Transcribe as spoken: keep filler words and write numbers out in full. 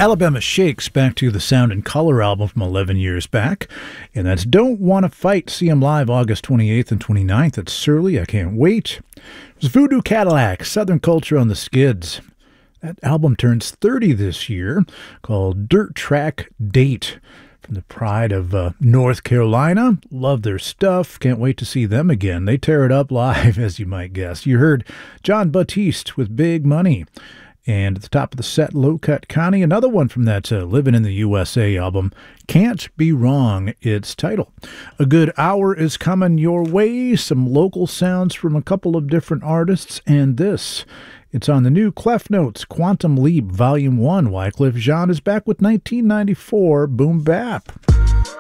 Alabama Shakes back to the Sound and Color album from eleven years back. And that's Don't Wanna Fight. See them live August twenty-eighth and twenty-ninth at Surly. I can't wait. There's Voodoo Cadillac, Southern Culture on the Skids. That album turns thirty this year, called Dirt Track Date. From the pride of uh, North Carolina. Love their stuff. Can't wait to see them again. They tear it up live, as you might guess. You heard John Batiste with Big Money. And at the top of the set, Low Cut Connie, another one from that uh, Living in the U S A album, Can't Be Wrong, its title. A good hour is coming your way, some local sounds from a couple of different artists, and this, it's on the new Clef Notes Quantum Leap Volume one. Wyclef Jean is back with nineteen ninety-four Boom Bap.